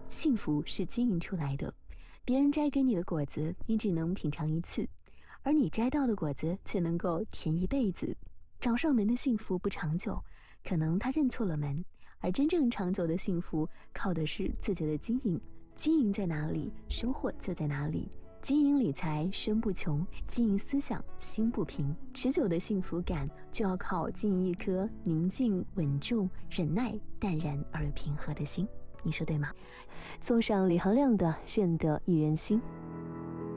幸福是经营出来的，别人摘给你的果子，你只能品尝一次，而你摘到的果子却能够甜一辈子。找上门的幸福不长久，可能他认错了门，而真正长久的幸福靠的是自己的经营。经营在哪里，收获就在哪里。经营理财身不穷，经营思想心不平。持久的幸福感就要靠经营一颗宁静稳重、忍耐淡然而平和的心，你说对吗？送上李行亮的《愿得一人心》。